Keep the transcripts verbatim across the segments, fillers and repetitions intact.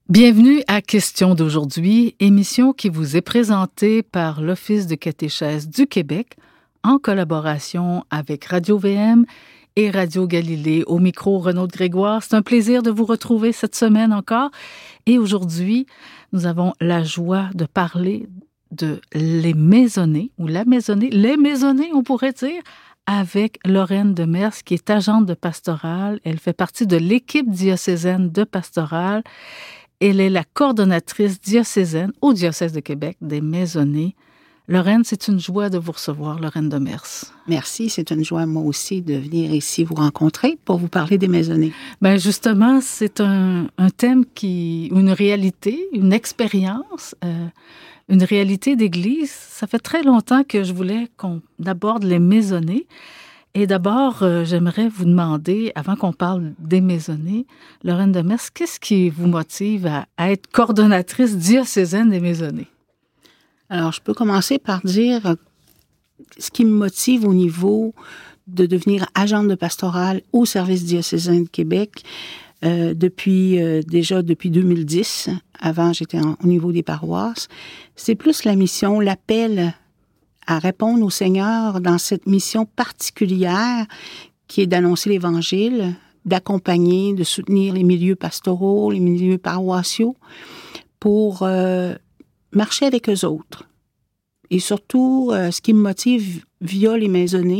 Bienvenue à Question d'aujourd'hui, émission qui vous est présentée par l'Office de catéchèse du Québec en collaboration avec Radio-V M et Radio Galilée. Au micro, Renaud Grégoire. C'est un plaisir de vous retrouver cette semaine encore. Et aujourd'hui, nous avons la joie de parler de les maisonnées, ou la maisonnée, les maisonnées, on pourrait dire, avec Lorraine Demers, qui est agente de pastorale. Elle fait partie de l'équipe diocésaine de pastorale. Elle est la coordonnatrice diocésaine au diocèse de Québec des maisonnées. Lorraine, c'est une joie de vous recevoir, Lorraine Demers. Merci, c'est une joie moi aussi de venir ici vous rencontrer pour vous parler des maisonnées. Bien justement, c'est un, un thème qui, une réalité, une expérience, euh, une réalité d'église. Ça fait très longtemps que je voulais qu'on aborde les maisonnées. Et d'abord, euh, j'aimerais vous demander, avant qu'on parle des maisonnées, Lorraine Demers, qu'est-ce qui vous motive à, à être coordonnatrice diocésaine des maisonnées? Alors, je peux commencer par dire ce qui me motive au niveau de devenir agente de pastorale au service diocésain de Québec euh, depuis euh, déjà depuis deux mille dix. Avant, j'étais en, au niveau des paroisses. C'est plus la mission, l'appel à répondre au Seigneur dans cette mission particulière qui est d'annoncer l'Évangile, d'accompagner, de soutenir les milieux pastoraux, les milieux paroissiaux pour euh, marcher avec eux autres. Et surtout, euh, ce qui me motive via les maisonnées,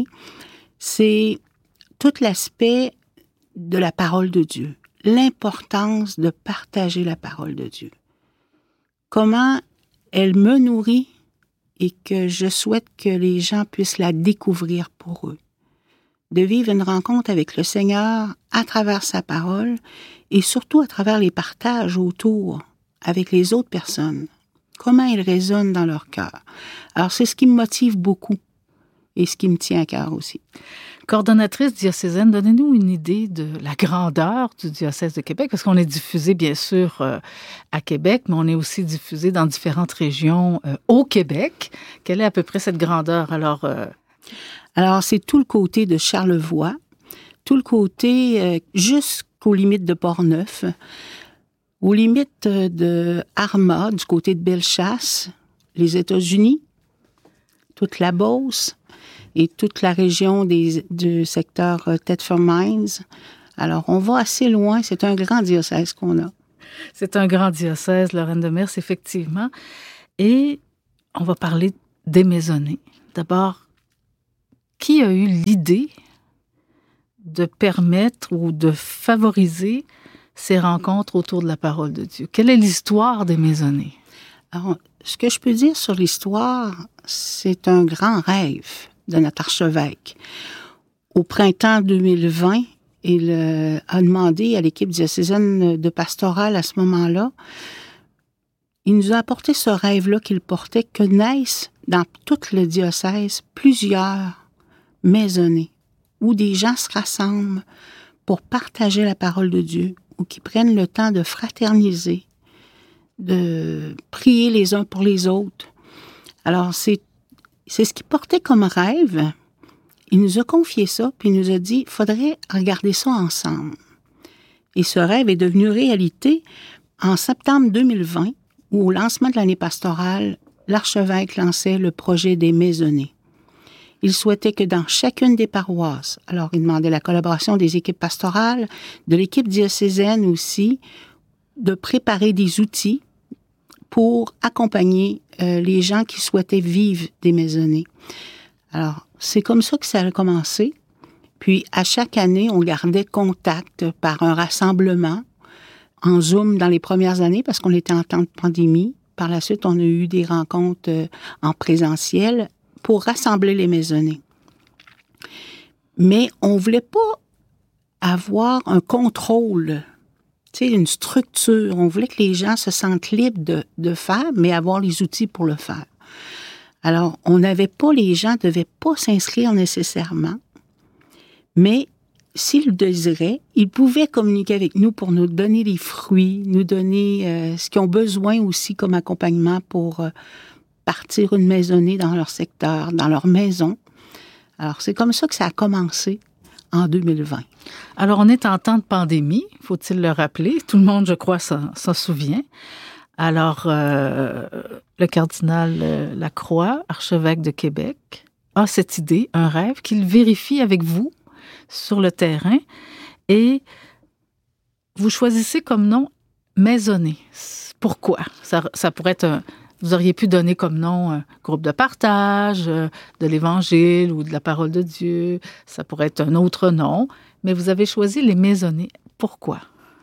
c'est tout l'aspect de la parole de Dieu, l'importance de partager la parole de Dieu. Comment elle me nourrit et que je souhaite que les gens puissent la découvrir pour eux. De vivre une rencontre avec le Seigneur à travers sa parole et surtout à travers les partages autour avec les autres personnes. Comment ils résonnent dans leur cœur. Alors, c'est ce qui me motive beaucoup et ce qui me tient à cœur aussi. Coordonnatrice diocésaine, donnez-nous une idée de la grandeur du diocèse de Québec, parce qu'on est diffusé, bien sûr, euh, à Québec, mais on est aussi diffusé dans différentes régions euh, au Québec. Quelle est à peu près cette grandeur? Alors, euh... Alors c'est tout le côté de Charlevoix, tout le côté euh, jusqu'aux limites de Portneuf, aux limites de Arma, du côté de Bellechasse, les États-Unis, toute la Beauce, et toute la région des, du secteur euh, Thetford Mines. Alors, on va assez loin. C'est un grand diocèse qu'on a. C'est un grand diocèse, Lorraine Demers, effectivement. Et on va parler des maisonnées. D'abord, qui a eu l'idée de permettre ou de favoriser ces rencontres autour de la parole de Dieu? Quelle est l'histoire des maisonnées? Alors, ce que je peux dire sur l'histoire, c'est un grand rêve de notre archevêque. Au printemps deux mille vingt, il euh, a demandé à l'équipe diocésaine de pastorale à ce moment-là, il nous a apporté ce rêve-là qu'il portait, que naissent dans tout le diocèse plusieurs maisonnées où des gens se rassemblent pour partager la parole de Dieu, ou qui prennent le temps de fraterniser, de prier les uns pour les autres. Alors, c'est C'est ce qu'il portait comme rêve. Il nous a confié ça, puis il nous a dit, il faudrait regarder ça ensemble. Et ce rêve est devenu réalité en septembre deux mille vingt, où au lancement de l'année pastorale, l'archevêque lançait le projet des maisonnées. Il souhaitait que dans chacune des paroisses, alors il demandait la collaboration des équipes pastorales, de l'équipe diocésaine aussi, de préparer des outils pour accompagner euh, les gens qui souhaitaient vivre des maisonnées. Alors, c'est comme ça que ça a commencé. Puis, à chaque année, on gardait contact par un rassemblement en Zoom dans les premières années parce qu'on était en temps de pandémie. Par la suite, on a eu des rencontres euh, en présentiel pour rassembler les maisonnées. Mais on ne voulait pas avoir un contrôle, tu sais, une structure. On voulait que les gens se sentent libres de, de faire, mais avoir les outils pour le faire. Alors, on n'avait pas, les gens ne devaient pas s'inscrire nécessairement, mais s'ils le désiraient, ils pouvaient communiquer avec nous pour nous donner les fruits, nous donner euh, ce qu'ils ont besoin aussi comme accompagnement pour euh, partir une maisonnée dans leur secteur, dans leur maison. Alors, c'est comme ça que ça a commencé, en deux mille vingt. Alors, on est en temps de pandémie, faut-il le rappeler. Tout le monde, je crois, s'en, s'en souvient. Alors, euh, le cardinal euh, Lacroix, archevêque de Québec, a cette idée, un rêve, qu'il vérifie avec vous sur le terrain. Et vous choisissez comme nom Maisonnée. Pourquoi? Ça, ça pourrait être un... Vous auriez pu donner comme nom un groupe de partage, euh, de l'Évangile ou de la parole de Dieu. Ça pourrait être un autre nom. Mais vous avez choisi les Maisonnées. Pourquoi?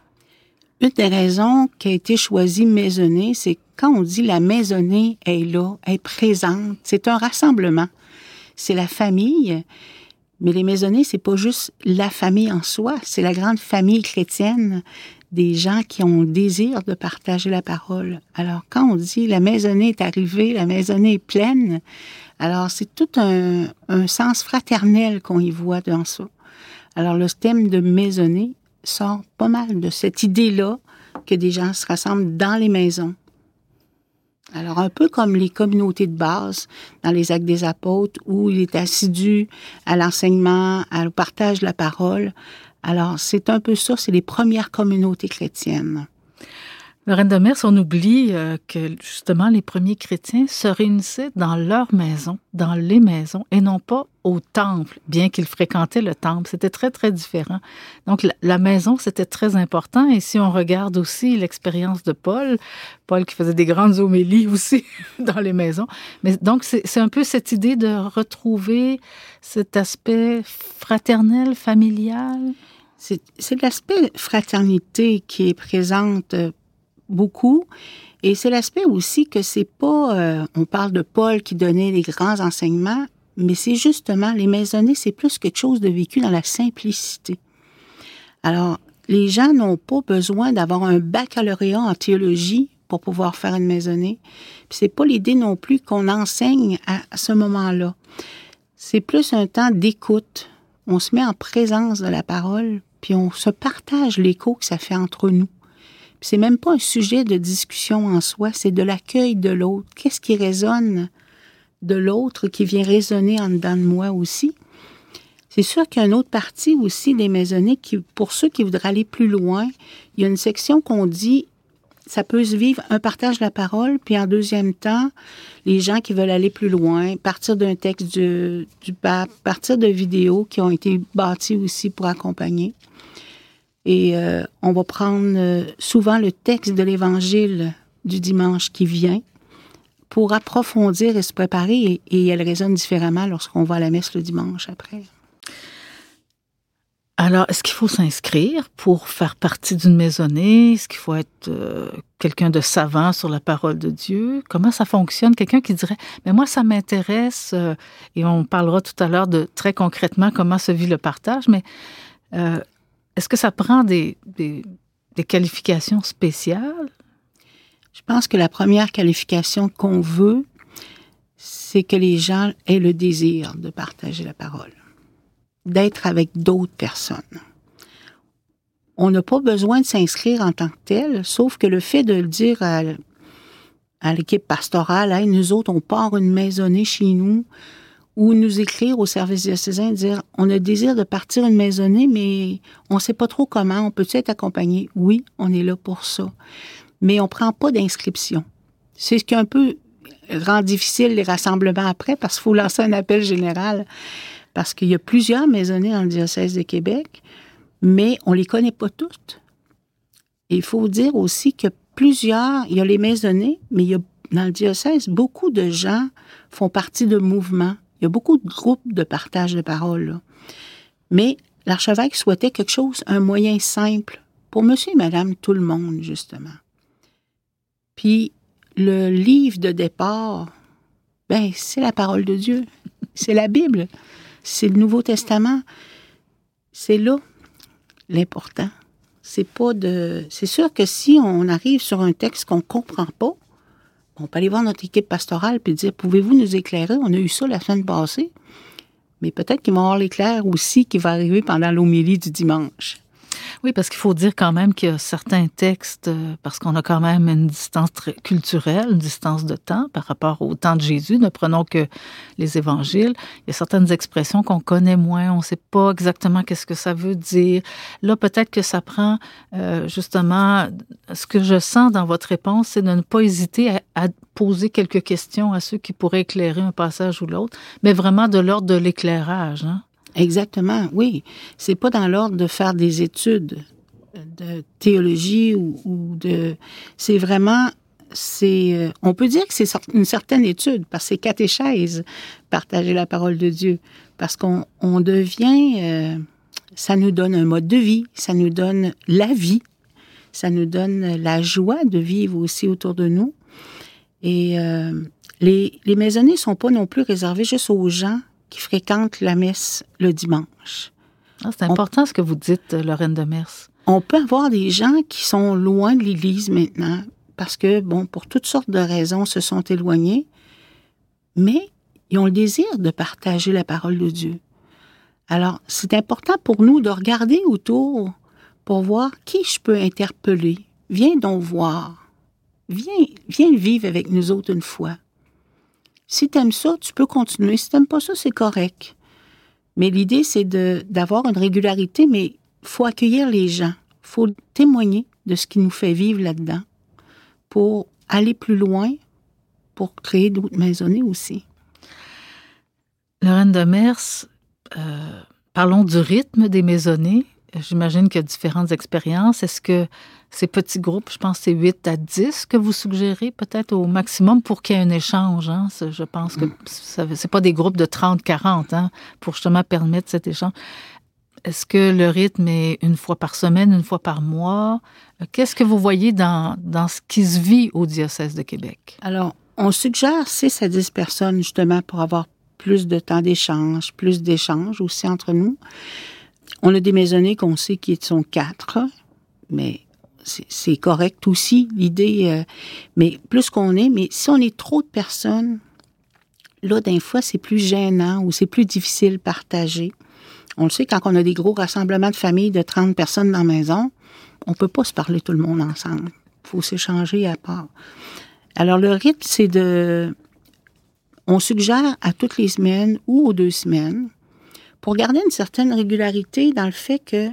Une des raisons qui a été choisie Maisonnée, c'est quand on dit la maisonnée est là, est présente, c'est un rassemblement. C'est la famille, mais les maisonnées, c'est pas juste la famille en soi, c'est la grande famille chrétienne des gens qui ont le désir de partager la parole. Alors, quand on dit la maisonnée est arrivée, la maisonnée est pleine, alors c'est tout un, un sens fraternel qu'on y voit dans ça. Alors, le thème de maisonnée sort pas mal de cette idée-là que des gens se rassemblent dans les maisons. Alors, un peu comme les communautés de base dans les Actes des Apôtres, où il est assidu à l'enseignement, au partage de la parole. Alors, c'est un peu ça, c'est les premières communautés chrétiennes. Lorraine Demers, on oublie euh, que justement les premiers chrétiens se réunissaient dans leur maison, dans les maisons, et non pas au temple, bien qu'ils fréquentaient le temple. C'était très, très différent. Donc, la, la maison, c'était très important. Et si on regarde aussi l'expérience de Paul, Paul qui faisait des grandes homélies aussi dans les maisons. Mais donc, c'est, c'est un peu cette idée de retrouver cet aspect fraternel, familial. C'est, c'est l'aspect fraternité qui est présente beaucoup. Et c'est l'aspect aussi que c'est pas... Euh, on parle de Paul qui donnait les grands enseignements, mais c'est justement, les maisonnées, c'est plus quelque chose de vécu dans la simplicité. Alors, les gens n'ont pas besoin d'avoir un baccalauréat en théologie pour pouvoir faire une maisonnée. Puis c'est pas l'idée non plus qu'on enseigne à ce moment-là. C'est plus un temps d'écoute. On se met en présence de la parole, puis on se partage l'écho que ça fait entre nous. Puis c'est même pas un sujet de discussion en soi, c'est de l'accueil de l'autre. Qu'est-ce qui résonne de l'autre qui vient résonner en dedans de moi aussi? C'est sûr qu'il y a une autre partie aussi des maisonnées qui, pour ceux qui voudraient aller plus loin, il y a une section qu'on dit, ça peut se vivre un partage de la parole, puis en deuxième temps, les gens qui veulent aller plus loin, partir d'un texte du, du pape, partir de vidéos qui ont été bâties aussi pour accompagner. Et euh, on va prendre euh, souvent le texte de l'Évangile du dimanche qui vient pour approfondir et se préparer, et, et elle résonne différemment lorsqu'on va à la messe le dimanche après. Alors, est-ce qu'il faut s'inscrire pour faire partie d'une maisonnée? Est-ce qu'il faut être euh, quelqu'un de savant sur la parole de Dieu? Comment ça fonctionne? Quelqu'un qui dirait, mais moi, ça m'intéresse, euh, et on parlera tout à l'heure de très concrètement comment se vit le partage, mais euh, est-ce que ça prend des, des, des qualifications spéciales? Je pense que la première qualification qu'on veut, c'est que les gens aient le désir de partager la parole, d'être avec d'autres personnes. On n'a pas besoin de s'inscrire en tant que tel, sauf que le fait de le dire à, à l'équipe pastorale, hey, nous autres, on part une maisonnée chez nous, ou nous écrire au service diocésain, dire, on a le désir de partir une maisonnée, mais on ne sait pas trop comment, on peut-tu être accompagné? Oui, on est là pour ça. Mais on ne prend pas d'inscription. C'est ce qui un peu rend difficile les rassemblements après, parce qu'il faut lancer un appel général, parce qu'il y a plusieurs maisonnées dans le diocèse de Québec, mais on ne les connaît pas toutes. Et il faut dire aussi que plusieurs, il y a les maisonnées, mais il y a dans le diocèse, beaucoup de gens font partie de mouvements. Il y a beaucoup de groupes de partage de parole, là. Mais l'archevêque souhaitait quelque chose, un moyen simple, pour monsieur et madame tout le monde, justement. Puis, le livre de départ, ben, c'est la parole de Dieu. C'est la Bible. C'est le Nouveau Testament. C'est là l'important. C'est pas de... C'est sûr que si on arrive sur un texte qu'on comprend pas, on peut aller voir notre équipe pastorale et dire, pouvez-vous nous éclairer? On a eu ça la semaine passée. Mais peut-être qu'ils vont avoir l'éclair aussi qui va arriver pendant l'homélie du dimanche. Oui, parce qu'il faut dire quand même qu'il y a certains textes, euh, parce qu'on a quand même une distance très culturelle, une distance de temps par rapport au temps de Jésus. Ne prenons que les évangiles. Il y a certaines expressions qu'on connaît moins. On ne sait pas exactement qu'est-ce que ça veut dire. Là, peut-être que ça prend euh, justement... Ce que je sens dans votre réponse, c'est de ne pas hésiter à, à poser quelques questions à ceux qui pourraient éclairer un passage ou l'autre, mais vraiment de l'ordre de l'éclairage, hein? Exactement, oui. C'est pas dans l'ordre de faire des études de théologie ou, ou de... C'est vraiment... c'est On peut dire que c'est une certaine étude, parce que c'est catéchèse, partager la parole de Dieu, parce qu'on on devient... Euh, ça nous donne un mode de vie, ça nous donne la vie, ça nous donne la joie de vivre aussi autour de nous. Et euh, les, les maisonnées ne sont pas non plus réservées juste aux gens qui fréquentent la messe le dimanche. Ah, c'est important on, ce que vous dites, Lorraine Demers. On peut avoir des gens qui sont loin de l'Église maintenant parce que, bon, pour toutes sortes de raisons, se sont éloignés, mais ils ont le désir de partager la parole de Dieu. Alors, c'est important pour nous de regarder autour pour voir qui je peux interpeller. Viens donc voir. Viens, viens vivre avec nous autres une fois. Si tu aimes ça, tu peux continuer. Si tu n'aimes pas ça, c'est correct. Mais l'idée, c'est de, d'avoir une régularité, mais il faut accueillir les gens. Il faut témoigner de ce qui nous fait vivre là-dedans pour aller plus loin, pour créer d'autres maisonnées aussi. Lorraine Demers, euh, parlons du rythme des maisonnées. J'imagine qu'il y a différentes expériences. Est-ce que ces petits groupes, je pense que c'est huit à dix que vous suggérez peut-être au maximum pour qu'il y ait un échange, hein? Je pense que ce n'est pas des groupes de trente quarante, hein, pour justement permettre cet échange. Est-ce que le rythme est une fois par semaine, une fois par mois? Qu'est-ce que vous voyez dans, dans ce qui se vit au diocèse de Québec? Alors, on suggère six à dix personnes justement pour avoir plus de temps d'échange, plus d'échanges aussi entre nous. On a des maisonnées qu'on sait qui sont quatre, mais c'est, c'est correct aussi, l'idée. Euh, mais plus qu'on est, mais si on est trop de personnes, là, d'un fois, c'est plus gênant ou c'est plus difficile de partager. On le sait, quand on a des gros rassemblements de famille de trente personnes dans la maison, on ne peut pas se parler tout le monde ensemble. Il faut s'échanger à part. Alors, le rythme, c'est de... On suggère à toutes les semaines ou aux deux semaines pour garder une certaine régularité dans le fait que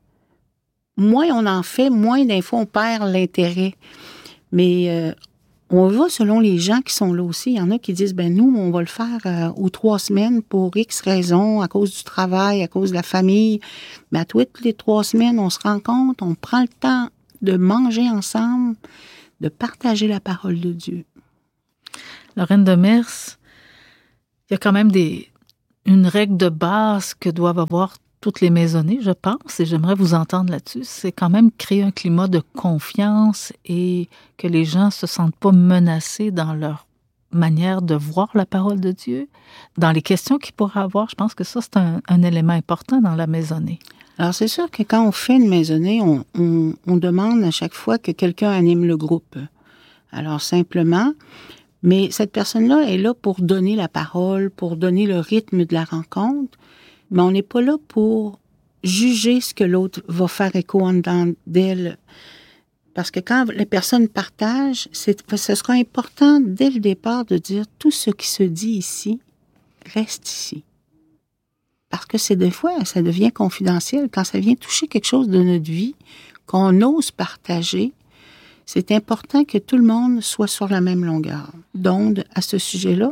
moins on en fait, moins d'un fois on perd l'intérêt. Mais euh, on va selon les gens qui sont là aussi. Il y en a qui disent, ben nous, on va le faire euh, aux trois semaines pour X raisons, à cause du travail, à cause de la famille. Mais à toutes les trois semaines, on se rencontre, on prend le temps de manger ensemble, de partager la parole de Dieu. Lorraine Demers, il y a quand même des... une règle de base que doivent avoir toutes les maisonnées, je pense, et j'aimerais vous entendre là-dessus, c'est quand même créer un climat de confiance et que les gens ne se sentent pas menacés dans leur manière de voir la parole de Dieu, dans les questions qu'ils pourraient avoir. Je pense que ça, c'est un, un élément important dans la maisonnée. Alors, c'est sûr que quand on fait une maisonnée, on, on, on demande à chaque fois que quelqu'un anime le groupe. Alors, simplement... Mais cette personne-là est là pour donner la parole, pour donner le rythme de la rencontre, mais on n'est pas là pour juger ce que l'autre va faire écho en dedans d'elle. Parce que quand les personnes partagent, c'est, ce sera important dès le départ de dire tout ce qui se dit ici reste ici. Parce que c'est des fois, ça devient confidentiel. Quand ça vient toucher quelque chose de notre vie, qu'on ose partager, c'est important que tout le monde soit sur la même longueur d'onde à ce sujet-là.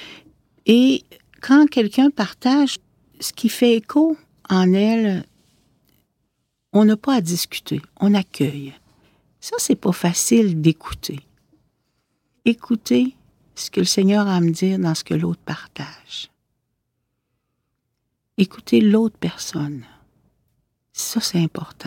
Et quand quelqu'un partage ce qui fait écho en elle, on n'a pas à discuter, on accueille. Ça, c'est pas facile d'écouter. Écouter ce que le Seigneur a à me dire dans ce que l'autre partage. Écouter l'autre personne. Ça, c'est important.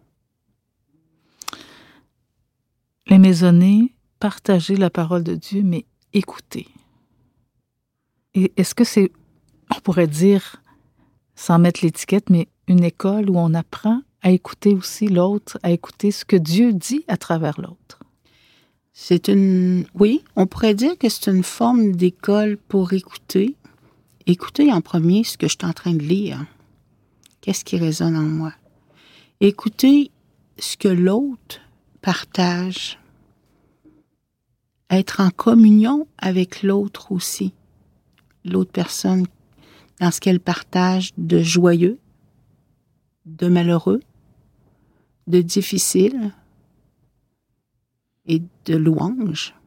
Les maisonnées, partager la parole de Dieu, mais écouter. Et est-ce que c'est, on pourrait dire, sans mettre l'étiquette, mais une école où on apprend à écouter aussi l'autre, à écouter ce que Dieu dit à travers l'autre? C'est une... Oui, on pourrait dire que c'est une forme d'école pour écouter. Écouter en premier ce que je suis en train de lire. Qu'est-ce qui résonne en moi? Écouter ce que l'autre partage. Être en communion avec l'autre aussi. L'autre personne dans ce qu'elle partage de joyeux, de malheureux, de difficile et de louange.